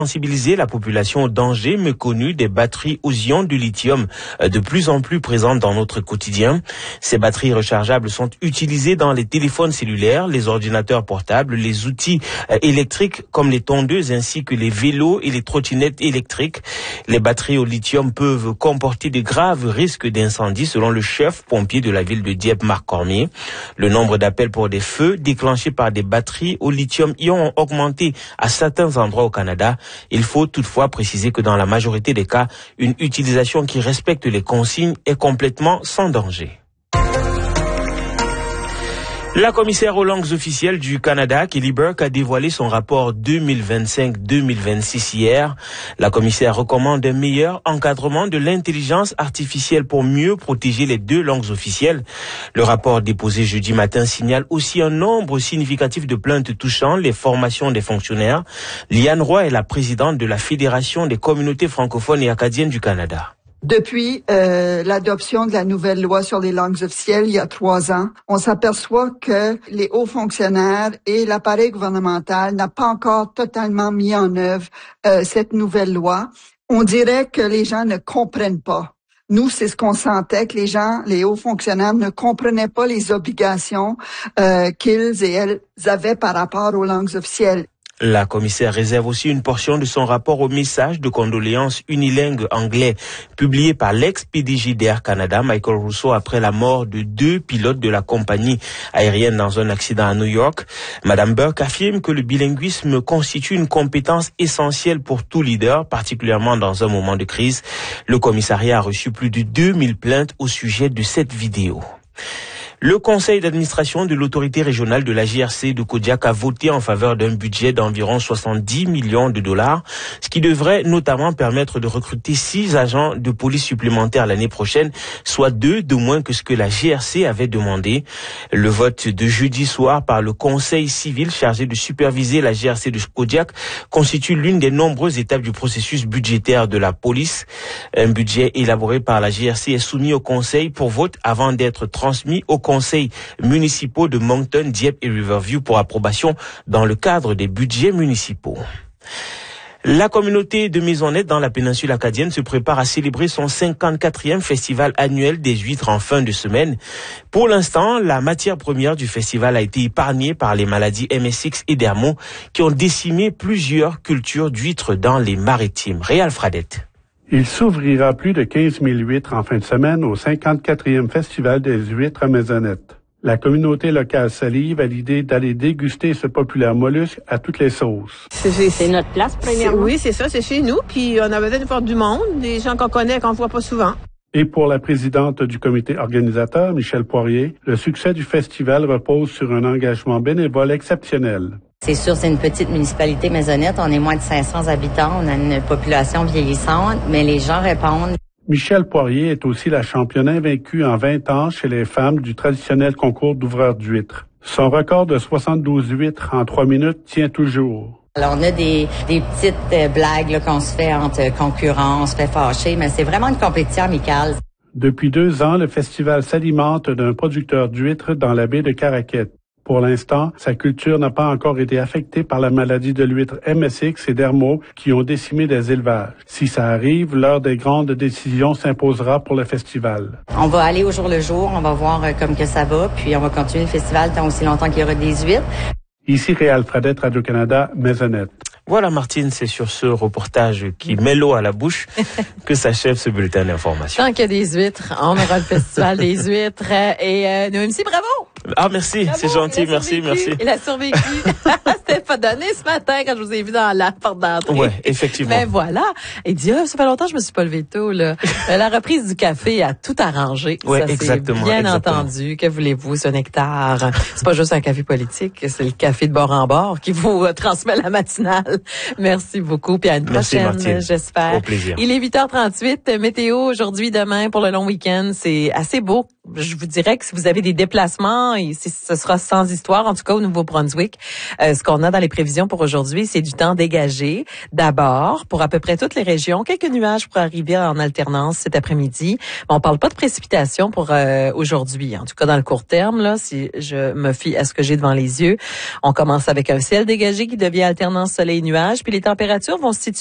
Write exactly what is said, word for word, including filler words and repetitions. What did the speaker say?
Sensibiliser la population au danger méconnu des batteries aux ions du lithium de plus en plus présentes dans notre quotidien. Ces batteries rechargeables sont utilisées dans les téléphones cellulaires, les ordinateurs portables, les outils électriques comme les tondeuses ainsi que les vélos et les trottinettes électriques. Les batteries au lithium peuvent comporter de graves risques d'incendie selon le chef pompier de la ville de Dieppe, Marc Cormier. Le nombre d'appels pour des feux déclenchés par des batteries au lithium-ion ont augmenté à certains endroits au Canada. Il faut toutefois préciser que dans la majorité des cas, une utilisation qui respecte les consignes est complètement sans danger. La commissaire aux langues officielles du Canada, Kelly Burke, a dévoilé son rapport deux mille vingt-cinq deux mille vingt-six hier. La commissaire recommande un meilleur encadrement de l'intelligence artificielle pour mieux protéger les deux langues officielles. Le rapport déposé jeudi matin signale aussi un nombre significatif de plaintes touchant les formations des fonctionnaires. Liane Roy est la présidente de la Fédération des communautés francophones et acadiennes du Canada. Depuis euh, l'adoption de la nouvelle loi sur les langues officielles il y a trois ans, on s'aperçoit que les hauts fonctionnaires et l'appareil gouvernemental n'a pas encore totalement mis en œuvre euh, cette nouvelle loi. On dirait que les gens ne comprennent pas. Nous, c'est ce qu'on sentait, que les gens, les hauts fonctionnaires ne comprenaient pas les obligations euh, qu'ils et elles avaient par rapport aux langues officielles. La commissaire réserve aussi une portion de son rapport au message de condoléances unilingue anglais publié par l'ex-P D G d'Air Canada, Michael Rousseau, après la mort de deux pilotes de la compagnie aérienne dans un accident à New York. Madame Burke affirme que le bilinguisme constitue une compétence essentielle pour tout leader, particulièrement dans un moment de crise. Le commissariat a reçu plus de deux mille plaintes au sujet de cette vidéo. Le conseil d'administration de l'autorité régionale de la J R C de Kodiak a voté en faveur d'un budget d'environ soixante-dix millions de dollars, ce qui devrait notamment permettre de recruter six agents de police supplémentaires l'année prochaine, soit deux de moins que ce que la G R C avait demandé. Le vote de jeudi soir par le conseil civil chargé de superviser la G R C de Kodiak constitue l'une des nombreuses étapes du processus budgétaire de la police. Un budget élaboré par la G R C est soumis au conseil pour vote avant d'être transmis au conseils municipaux de Moncton, Dieppe et Riverview pour approbation dans le cadre des budgets municipaux. La communauté de Maisonnette dans la péninsule acadienne se prépare à célébrer son cinquante-quatrième festival annuel des huîtres en fin de semaine. Pour l'instant, la matière première du festival a été épargnée par les maladies M S X et Dermo qui ont décimé plusieurs cultures d'huîtres dans les maritimes. Réal Fradette. Il s'ouvrira plus de quinze mille huîtres en fin de semaine au cinquante-quatrième Festival des huîtres à Maisonnette. La communauté locale salive à l'idée d'aller déguster ce populaire mollusque à toutes les sauces. C'est, c'est notre place, premièrement. Oui, c'est ça, c'est chez nous, puis on a besoin de voir du monde, des gens qu'on connaît, qu'on voit pas souvent. Et pour la présidente du comité organisateur, Michel Poirier, le succès du festival repose sur un engagement bénévole exceptionnel. C'est sûr, c'est une petite municipalité Maisonnette. On est moins de cinq cents habitants. On a une population vieillissante, mais les gens répondent. Michel Poirier est aussi la championne invaincue en vingt ans chez les femmes du traditionnel concours d'ouvreurs d'huîtres. Son record de soixante-douze huîtres en trois minutes tient toujours. Alors, on a des, des petites euh, blagues là, qu'on se fait entre concurrents, on se fait fâcher, mais c'est vraiment une compétition amicale. Depuis deux ans, le festival s'alimente d'un producteur d'huîtres dans la baie de Caraquette. Pour l'instant, sa culture n'a pas encore été affectée par la maladie de l'huître M S X et Dermo qui ont décimé des élevages. Si ça arrive, l'heure des grandes décisions s'imposera pour le festival. On va aller au jour le jour, on va voir euh, comme que ça va, puis on va continuer le festival tant aussi longtemps qu'il y aura des huîtres. Ici Réal Fradette, Radio-Canada, Maisonnette. Voilà Martine, c'est sur ce reportage qui met l'eau à la bouche que s'achève ce bulletin d'information. Tant qu'il y a des huîtres, on aura le festival des huîtres et euh, nous M C, bravo! Ah merci, bravo, c'est gentil, merci, merci. Il a survécu. C'était pas donné ce matin quand je vous ai vu dans la porte d'entrée. Ouais, effectivement. Mais voilà. Il dit, ah, ça fait longtemps que je me suis pas levé tôt, là. La reprise du café a tout arrangé. Ouais, ça, exactement. C'est bien exactement. entendu. Que voulez-vous, ce nectar? C'est pas juste un café politique, c'est le café de bord en bord qui vous euh, transmet la matinale. Merci beaucoup. Puis à une Merci, prochaine, Martine. j'espère. Au plaisir. Il est huit heures trente-huit. Météo aujourd'hui, demain pour le long week-end. C'est assez beau. Je vous dirais que si vous avez des déplacements, et ce sera sans histoire, en tout cas au Nouveau-Brunswick. Euh, ce qu'on a dans les prévisions pour aujourd'hui, c'est du temps dégagé. D'abord, pour à peu près toutes les régions, quelques nuages pour arriver en alternance cet après-midi. Mais on parle pas de précipitations pour euh, aujourd'hui. En tout cas, dans le court terme, là, si je me fie à ce que j'ai devant les yeux, on commence avec un ciel dégagé qui devient alternance soleil des nuages. Puis les températures vont se situer